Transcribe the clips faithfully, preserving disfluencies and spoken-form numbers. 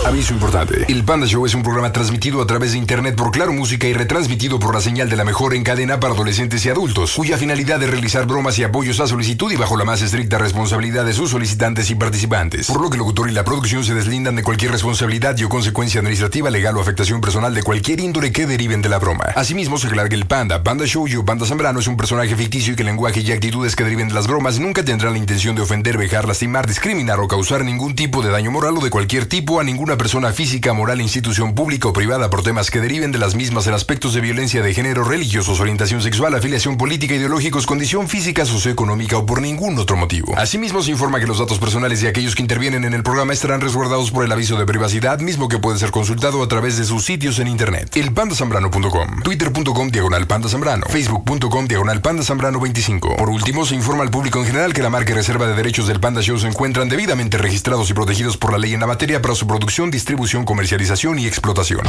Aviso importante. El Panda Show es un programa transmitido a través de internet por Claro Música y retransmitido por la señal de la mejor en cadena para adolescentes y adultos, cuya finalidad es realizar bromas y apoyos a solicitud y bajo la más estricta responsabilidad de sus solicitantes y participantes. Por lo que el locutor y la producción se deslindan de cualquier responsabilidad y o consecuencia administrativa, legal o afectación personal de cualquier índole que deriven de la broma. Asimismo, se aclara que el Panda, Panda Show y o Panda Zambrano es un personaje ficticio y que el lenguaje y actitudes que deriven de las bromas nunca tendrán la intención de ofender, vejar, lastimar, discriminar o causar ningún tipo de daño moral o de cualquier tipo a ninguna persona física, moral, institución pública o privada por temas que deriven de las mismas en aspectos de violencia de género, religiosos, orientación sexual, afiliación política, ideológicos, condición física, socioeconómica o por ningún otro motivo. Asimismo, se informa que los datos personales de aquellos que intervienen en el programa estarán resguardados por el aviso de privacidad, mismo que puede ser consultado a través de sus sitios en internet. el panda zambrano punto com, twitter punto com diagonal panda zambrano, facebook punto com diagonal panda zambrano veinticinco. Por último, se informa al público en general que la marca y reserva de derechos del Panda Show se encuentran debidamente registrados y protegidos por la ley en la materia para su producción, distribución, comercialización y explotación.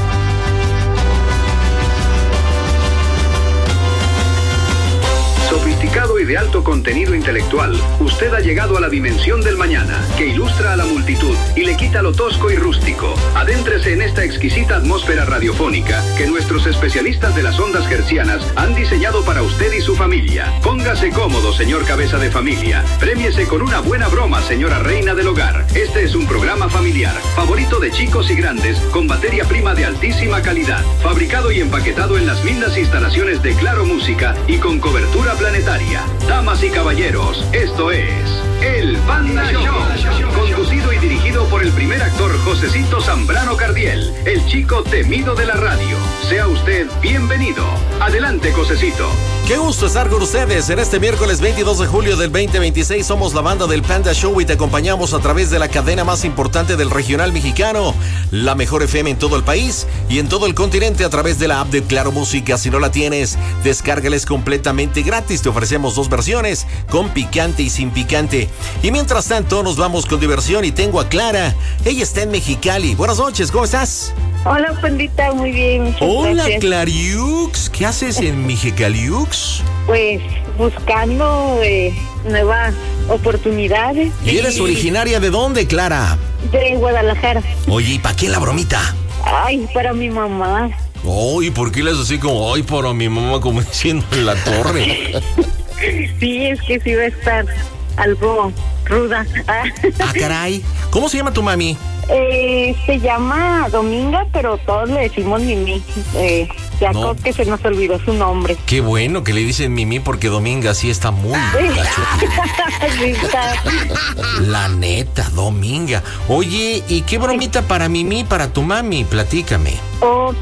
Sofisticado y de alto contenido intelectual, usted ha llegado a la dimensión del mañana, que ilustra a la multitud y le quita lo tosco y rústico. Adéntrese en esta exquisita atmósfera radiofónica que nuestros especialistas de las ondas hercianas han diseñado para usted y su familia. Póngase cómodo, señor cabeza de familia. Prémiese con una buena broma, señora reina del hogar. Este es un programa familiar, favorito de chicos y grandes, con materia prima de altísima calidad, fabricado y empaquetado en las lindas instalaciones de Claro Música y con cobertura planetaria. Damas y caballeros, esto es El Panda Show, conducido y dirigido por el primer actor Josecito Zambrano Cardiel, el chico temido de la radio. Sea usted bienvenido. Adelante, Josecito. Qué gusto estar con ustedes en este miércoles veintidós de julio del veinte veintiséis. Somos la banda del Panda Show y te acompañamos a través de la cadena más importante del regional mexicano, la mejor F M en todo el país y en todo el continente a través de la app de Claro Música. Si no la tienes, descárgales completamente gratis. Te ofrecemos dos versiones, con picante y sin picante. Y mientras tanto, nos vamos con diversión y tengo a Clara. Ella está en Mexicali. Buenas noches, ¿cómo estás? Hola, Pandita, muy bien, muchas Hola, gracias. Clariux. ¿Qué haces en Mexicaliux? Pues buscando eh, nuevas oportunidades. ¿Y eres originaria de dónde, Clara? De Guadalajara. Oye, ¿y para qué la bromita? Ay, para mi mamá. Oh, ¿y por qué le haces así como, ay, para mi mamá, como diciendo en la torre? Sí, es que sí va a estar algo ruda. Ah, caray. ¿Cómo se llama tu mami? Eh, se llama Dominga, pero todos le decimos Mimi. Eh, ya No. creo que se nos olvidó su nombre. Qué bueno que le dicen Mimi porque Dominga sí está muy gacho. Sí, está. La neta, Dominga. Oye, ¿y qué bromita para Mimi, para tu mami? Platícame. Ok,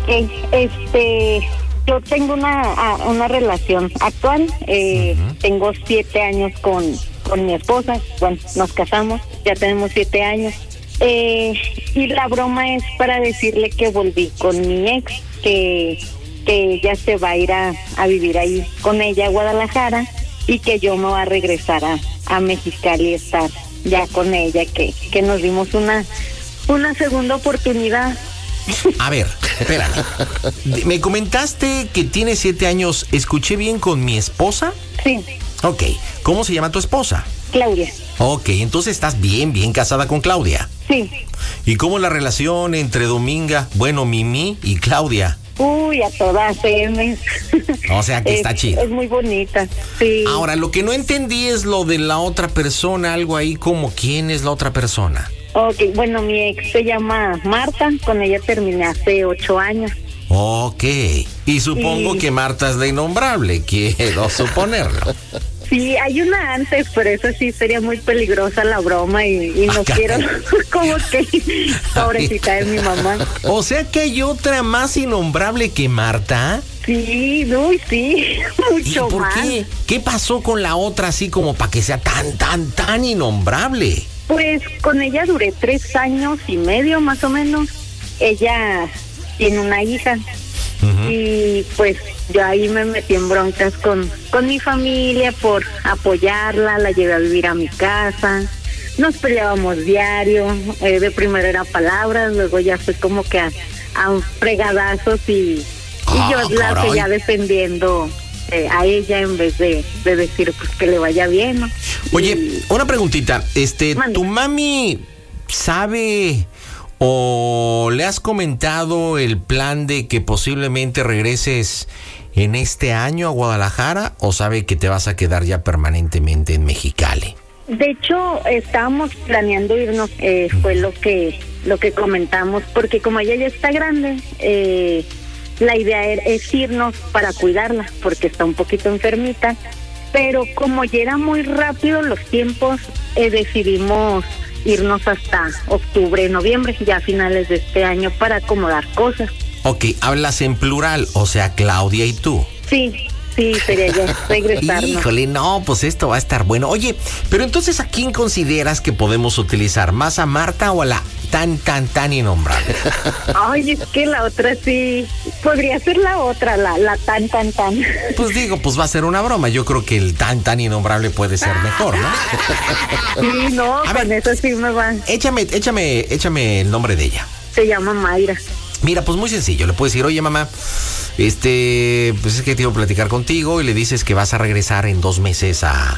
este, yo tengo una, una relación actual, eh, uh-huh. Tengo siete años con, con mi esposa, bueno, nos casamos, ya tenemos siete años, eh, y la broma es para decirle que volví con mi ex, que, que ella se va a ir a, a vivir ahí con ella a Guadalajara, y que yo me voy a regresar a, a Mexicali y estar ya con ella, que, que nos dimos una, una segunda oportunidad. A ver, espérame. Me comentaste que tienes siete años. ¿Escuché bien con mi esposa? Sí. Ok. ¿Cómo se llama tu esposa? Claudia. Ok, entonces estás bien, bien casada con Claudia. Sí. ¿Y cómo la relación entre Dominga, bueno, Mimi y Claudia? Uy, a todas M. O sea que es, está chido. Es muy bonita, sí. Ahora, lo que no entendí es lo de la otra persona, algo ahí como quién es la otra persona. Ok, bueno, mi ex se llama Marta, con ella terminé hace ocho años. Ok, y supongo y... que Marta es la innombrable, quiero suponerlo. Sí, hay una antes, pero eso sí sería muy peligrosa la broma y, y no Acá. quiero como que pobrecita de mi mamá. O sea que hay otra más innombrable que Marta. Sí, uy, sí, mucho ¿Y por más. qué? ¿Qué pasó con la otra así como para que sea tan, tan, tan innombrable? Pues con ella duré tres años y medio más o menos. Ella tiene una hija. Uh-huh. Y pues yo ahí me metí en broncas con, con mi familia por apoyarla, la llevé a vivir a mi casa, nos peleábamos diario, eh, de primero era palabras, luego ya fue como que a, a fregadazos y, ah, y yo la seguía defendiendo eh, a ella en vez de, de decir pues que le vaya bien, ¿no? Oye, y... una preguntita, este, Mande. ¿tu mami sabe ¿O le has comentado el plan de que posiblemente regreses en este año a Guadalajara, o sabe que te vas a quedar ya permanentemente en Mexicali? De hecho, estábamos planeando irnos, eh, fue lo que lo que comentamos, porque como ella ya está grande, eh, la idea es irnos para cuidarla, porque está un poquito enfermita, pero como ya era muy rápido los tiempos, eh, decidimos irnos hasta octubre, noviembre, ya a finales de este año, para acomodar cosas. Ok, hablas en plural, o sea, Claudia y tú. Sí, sí, sería ya regresarnos. Híjole, no, pues esto va a estar bueno. Oye, pero entonces, ¿a quién consideras que podemos utilizar? ¿Más a Marta o a la tan, tan, tan innombrable? Ay, es que la otra sí, podría ser la otra, la, la tan, tan, tan. Pues digo, pues va a ser una broma. Yo creo que el tan, tan innombrable puede ser mejor, ¿no? Sí, no, a con ver, eso sí me va. Échame, échame, échame el nombre de ella. Se llama Mayra. Mira, pues muy sencillo, le puedes decir, oye mamá, este, pues es que te iba a platicar contigo, y le dices que vas a regresar en dos meses a,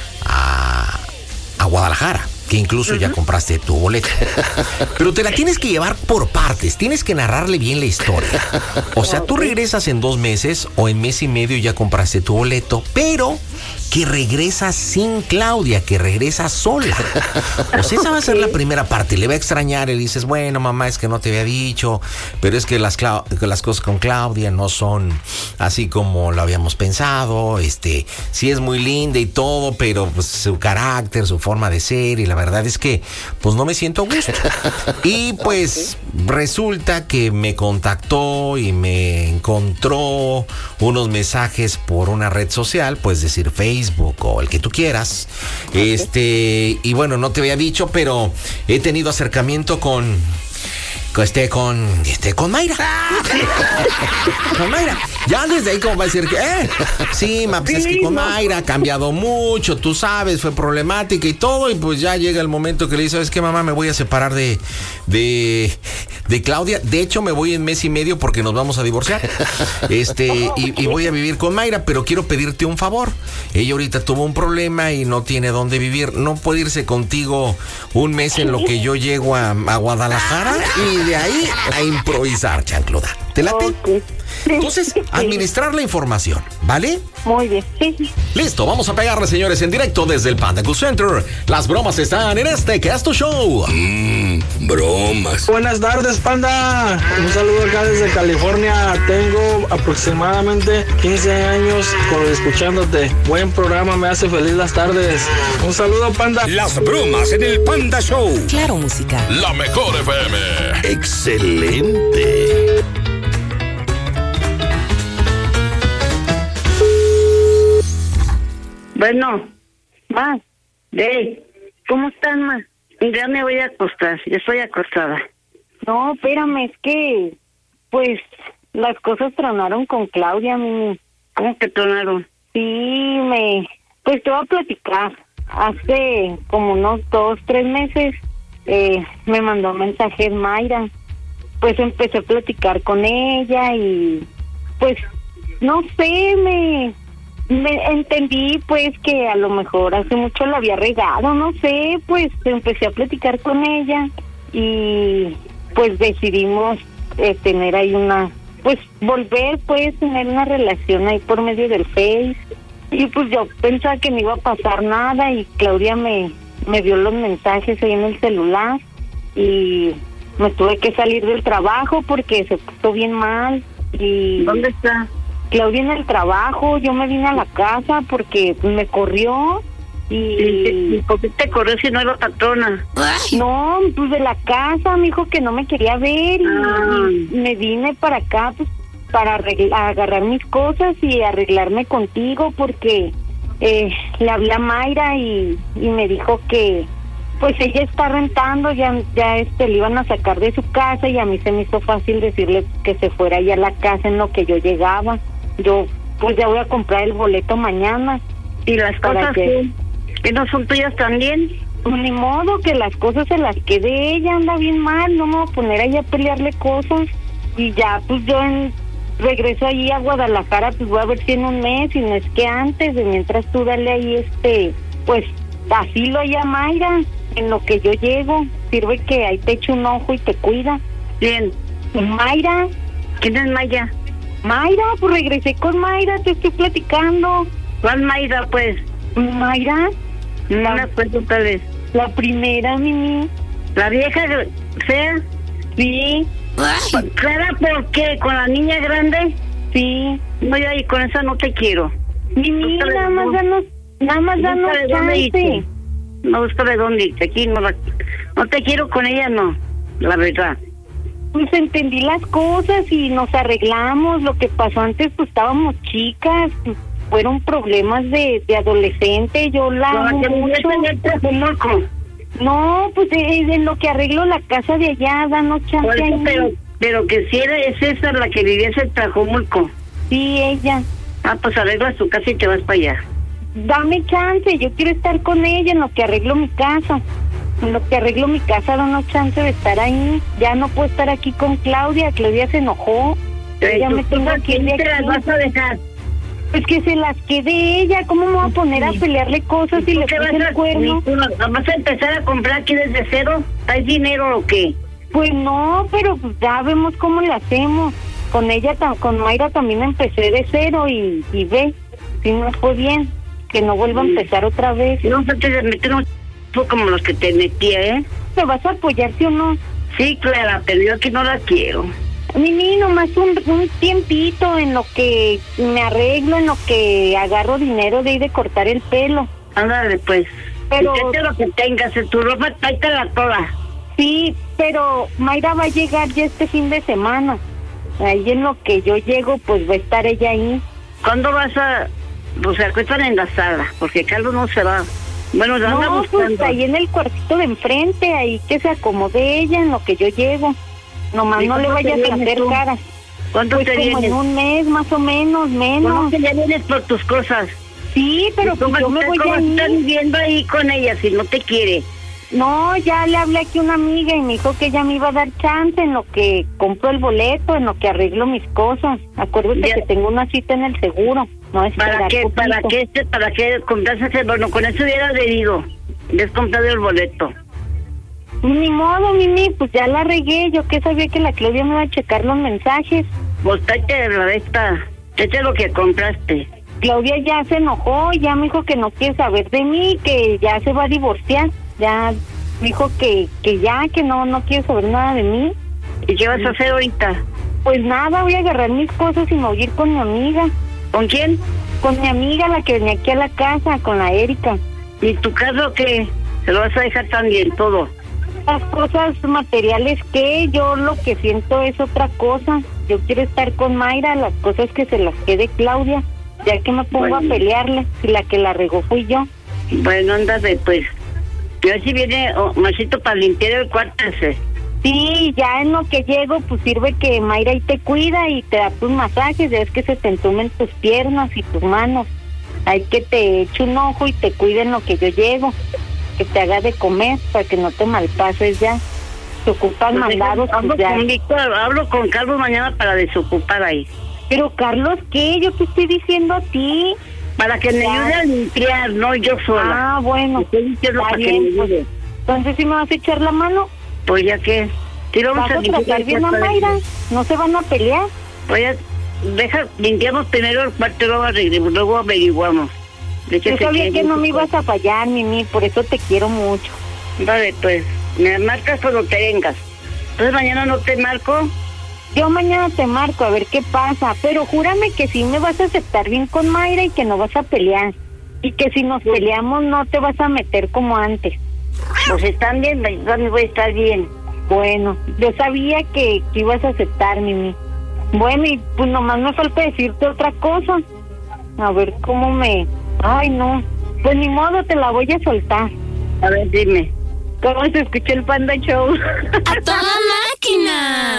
a, a Guadalajara, que incluso uh-huh. ya compraste tu boleto. Pero te la tienes que llevar por partes, tienes que narrarle bien la historia. O sea, tú regresas en dos meses o en mes y medio ya compraste tu boleto, pero que regresas sin Claudia, que regresas sola. O sea, esa va a ser la primera parte. Le va a extrañar y le dices, bueno, mamá, es que no te había dicho, pero es que las, Clau- que las cosas con Claudia no son así como lo habíamos pensado. Este, sí es muy linda y todo, pero pues su carácter, su forma de ser, y la verdad es que pues no me siento a gusto. Y pues resulta que me contactó y me encontró unos mensajes por una red social, pues decir Facebook o el que tú quieras. Este, y bueno, no te había dicho, pero he tenido acercamiento con con este, con este, con Mayra. Con Mayra. Ya desde ahí como va a decir que, eh, sí, ma, pues es que con Mayra ha cambiado mucho, tú sabes, fue problemática y todo, y pues ya llega el momento que le dice, ¿sabes qué, mamá? Me voy a separar de, de, de Claudia. De hecho, me voy en mes y medio porque nos vamos a divorciar. Este, y, y voy a vivir con Mayra, pero quiero pedirte un favor. Ella ahorita tuvo un problema y no tiene dónde vivir. No puede irse contigo un mes en lo que yo llego a, a Guadalajara, y de ahí a improvisar, chancluda. ¿Te late? Okay. Entonces, administrar la información, ¿vale? Muy bien, sí. Listo, vamos a pegarle, señores, en directo desde el Panda Cool Center. Las bromas están en este Casto Show. Mmm, bromas. Buenas tardes, Panda. Un saludo acá desde California. Tengo aproximadamente quince años con escuchándote. Buen programa, me hace feliz las tardes. Un saludo, Panda. Las bromas en el Panda Show. Claro, música. La mejor F M. Excelente. Bueno, ma, de, ¿cómo están, ma? Ya me voy a acostar, ya estoy acostada. No, espérame, es que, pues, las cosas tronaron con Claudia, mi. ¿Cómo que tronaron? Sí, me, pues te voy a platicar. Hace como unos dos, tres meses, eh, me mandó mensajes Mayra. Pues empecé a platicar con ella y, pues, no sé, me... Me entendí pues que a lo mejor hace mucho la había regado, no sé, pues empecé a platicar con ella y pues decidimos eh, tener ahí una, pues volver pues tener una relación ahí por medio del Face, y pues yo pensaba que no iba a pasar nada, y Claudia me, me dio los mensajes ahí en el celular y me tuve que salir del trabajo porque se puso bien mal. Y ¿dónde está? Claudia en el trabajo. Yo me vine a la casa porque me corrió. Y, ¿Y por qué te corrió si no era patrona? No, pues de la casa, me dijo que no me quería ver. Y, ah. y me vine para acá pues para arreglar, agarrar mis cosas y arreglarme contigo, porque eh, le hablé a Mayra y, y me dijo que pues ella está rentando, ya ya este le iban a sacar de su casa, y a mí se me hizo fácil decirle que se fuera ya a la casa en lo que yo llegaba. Yo pues ya voy a comprar el boleto mañana. ¿Y las cosas que, que no son tuyas también? Pues ni modo, que las cosas se las quede ella, anda bien mal, no me voy a poner ahí a pelearle cosas. Y ya pues yo en, regreso ahí a Guadalajara, pues voy a ver si en un mes, y no es que antes, de mientras tú dale ahí este, pues asilo ahí a Mayra, en lo que yo llego. Sirve que ahí te echo un ojo y te cuida. Bien. Mayra. ¿Quién es Mayra? Mayra, pues regresé con Mayra, te estoy platicando. ¿Cuál Mayra, pues? Mayra. No la, me acuerdo tal vez. La primera, Mimi. ¿La vieja fea? Sí. ¿Clara por qué? ¿Con la niña grande? Sí. No, ya, y con esa no te quiero. Mimi, no nada más danos, nada más danos chance. No gusta de dónde irte, aquí no la, no te quiero con ella, no, la verdad. Pues entendí las cosas y nos arreglamos. Lo que pasó antes, pues estábamos chicas, pues, fueron problemas de, de adolescente. Yo la amo mucho. No, pues es en lo que arreglo la casa de allá, danos chance. Por eso, pero, pero que si era, es esa la que vivía en Tlajomulco. Sí, ella. Ah, pues arreglas tu casa y te vas para allá. Dame chance, yo quiero estar con ella en lo que arreglo mi casa. En lo que arreglo mi casa, danos chance de estar ahí. Ya no puedo estar aquí con Claudia. Claudia se enojó. Pero ya me tengo que ir de aquí. ¿Te las vas a dejar? Pues que se las quede ella. ¿Cómo me voy a poner a pelearle cosas y le puse el cuerno? ¿Vas a empezar a comprar aquí desde cero? ¿Traes dinero o qué? Pues no, pero pues ya vemos cómo le hacemos. Con ella, con Mayra también empecé de cero y, y ve, si no fue bien, que no vuelva a empezar otra vez. No se te meter un como los que te metía, ¿eh? ¿Me vas a apoyar, sí o no? Sí, Clara, pero yo aquí no la quiero. Mimi, nomás un, un tiempito en lo que me arreglo, en lo que agarro dinero de ir de cortar el pelo. Ándale, pues. Pero... Fíjate lo que tengas, en tu ropa, tráetela toda. Sí, pero Mayra va a llegar ya este fin de semana. Ahí en lo que yo llego, pues va a estar ella ahí. ¿Cuándo vas a...? Pues se acuestan en la sala, porque Carlos no se va. Bueno, la anda no, buscando. Pues ahí en el cuartito de enfrente, ahí que se acomode ella en lo que yo llego. Nomás no le vayas a hacer caras. ¿Cuánto pues te como vienes? En un mes, más o menos, menos. ¿Cómo que ya vienes por tus cosas? Sí, pero pues yo me voy a ir. ¿Estás viviendo ahí con ella si no te quiere? No, ya le hablé aquí a una amiga y me dijo que ella me iba a dar chance en lo que compro el boleto, en lo que arreglo mis cosas. Acuérdate ya. que tengo una cita en el seguro. No es ¿Para qué? poquito. ¿Para qué? Este, ¿Para qué compraste ese boleto? Con eso hubiera adherido. Hubieras comprado el boleto. Ni modo, Mimi, pues ya la regué. Yo que sabía que la Claudia me iba a checar los mensajes. Pues tráete la esta, tráete lo que compraste. Claudia ya se enojó, ya me dijo que no quiere saber de mí, que ya se va a divorciar. Ya dijo que que ya, que no no quiere saber nada de mí. ¿Y qué vas a hacer ahorita? Pues nada, voy a agarrar mis cosas y me voy a ir con mi amiga. ¿Con quién? Con mi amiga, la que venía aquí a la casa, con la Erika. ¿Y tu caso qué? ¿Se lo vas a dejar también todo? Las cosas materiales que yo lo que siento es otra cosa. Yo quiero estar con Mayra, las cosas que se las quede Claudia, ya que me pongo bueno. a pelearle, si la que la regó fui yo. Bueno, ándate pues. Y a ver si viene oh, Masito para limpiar el cuarto ese. Sí, ya en lo que llego, pues sirve que Mayra ahí te cuida y te da tus masajes, ya es que se te entumen tus piernas y tus manos. Hay que te eche un ojo y te cuide en lo que yo llego, que te haga de comer para que no te malpases ya. Te ocupan pues mandados. Hablo, pues ya. con Víctor, hablo con Carlos mañana para desocupar ahí. Pero Carlos, ¿qué? Yo te estoy diciendo a ti. Para que me ayude a limpiar, no yo sola. Ah, bueno. Está para bien, que pues, entonces, ¿sí me vas a echar la mano? Pues ya que... ¿Vas a tratar bien a Mayra? ¿No se van a pelear? Pues ya, deja, limpiamos primero el cuarto y luego, luego averiguamos. Yo sabía que no me ibas a fallar, Mimi, por eso te quiero mucho. Vale, pues, me marcas cuando te vengas. Entonces mañana no te marco. Yo mañana te marco a ver qué pasa, pero júrame que sí me vas a aceptar bien con Mayra y que no vas a pelear. Y que si nos sí. peleamos no te vas a meter como antes. Pues están bien, yo voy a estar bien. Bueno, yo sabía que, que ibas a aceptar, Mimi. Bueno, y pues nomás me falta decirte otra cosa. A ver cómo me... Ay, no. Pues ni modo, te la voy a soltar. A ver, dime. ¿Cómo se escucha el Panda Show? ¡A toda máquina!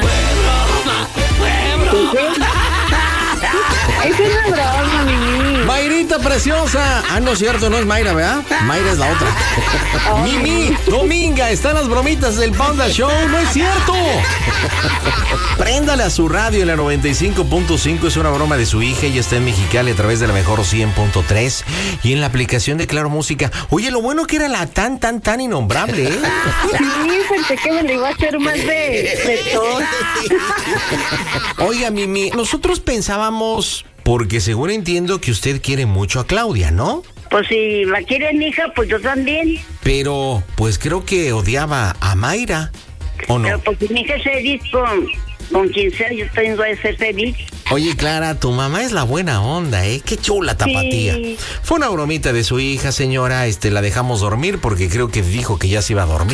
Es una broma, Mimi. Mayrita, preciosa! Ah, no es cierto, no es Mayra, ¿verdad? Mayra es la otra. Mimi, Dominga, están las bromitas del Panda Show, no es cierto. Préndale a su radio en la noventa y cinco punto cinco, es una broma de su hija, ella está en Mexicali a través de la mejor cien punto tres y en la aplicación de Claro Música. Oye, lo bueno que era la tan, tan, tan innombrable, ¿eh? Sí, pensé que me lo iba a hacer más de, de todo. Oiga, Mimi, nosotros pensábamos, porque según entiendo que usted quiere mucho a Claudia, ¿no? Pues si la quiere mi hija, pues yo también. Pero, pues creo que odiaba a Mayra, ¿o no? Pero pues si mi hija es feliz con, con quien sea, yo tengo que ser feliz. Oye, Clara, tu mamá es la buena onda, ¿eh? Qué chula tapatía. Sí. Fue una bromita de su hija, señora, este, la dejamos dormir porque creo que dijo que ya se iba a dormir.